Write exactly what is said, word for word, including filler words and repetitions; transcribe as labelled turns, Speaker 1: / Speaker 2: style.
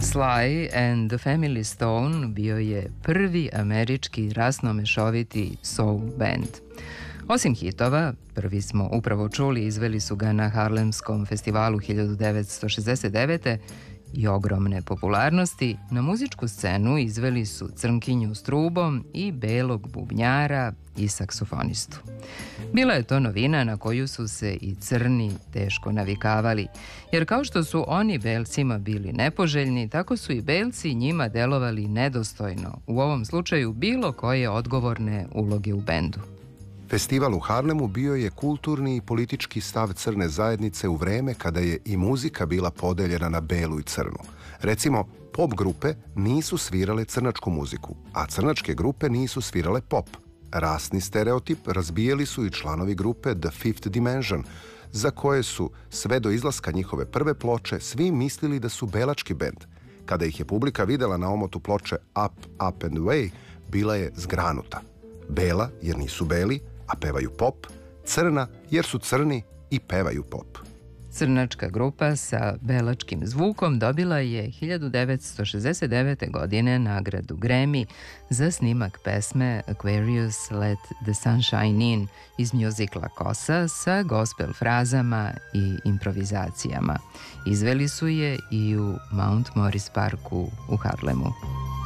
Speaker 1: Sly and the Family Stone bio je prvi američki rasnomešoviti soul band. Osim hitova, prvi smo upravo čuli, izveli su ga na Harlemskom festivalu hiljadu devetsto šezdeset devete i ogromne popularnosti, na muzičku scenu izveli su crnkinju s trubom i belog bubnjara i saksofonistu. Bila je to novina na koju su se i crni teško navikavali, jer kao što su oni belcima bili nepoželjni, tako su i belci njima delovali nedostojno, u ovom slučaju bilo koje odgovorne uloge u bendu.
Speaker 2: Festival u Harlemu bio je kulturni i politički stav crne zajednice u vreme kada je i muzika bila podeljena na belu i crnu. Recimo, pop grupe nisu svirale crnačku muziku, a crnačke grupe nisu svirale pop. Rasni stereotip razbijeli su i članovi grupe The Fifth Dimension, za koje su sve do izlaska njihove prve ploče svi mislili da su belački bend. Kada ih je publika videla na omotu ploče Up, Up and Away, bila je zgranuta. Bela jer nisu beli, a pevaju pop, crna jer su crni i pevaju pop.
Speaker 1: Crnačka grupa sa belačkim zvukom dobila je hiljadu devetsto šezdeset devete. godine nagradu Grammy za snimak pesme Aquarius Let the Sunshine In iz mjuzikla Kosa sa gospel frazama i improvizacijama. Izveli su je i u Mount Morris Parku u Harlemu.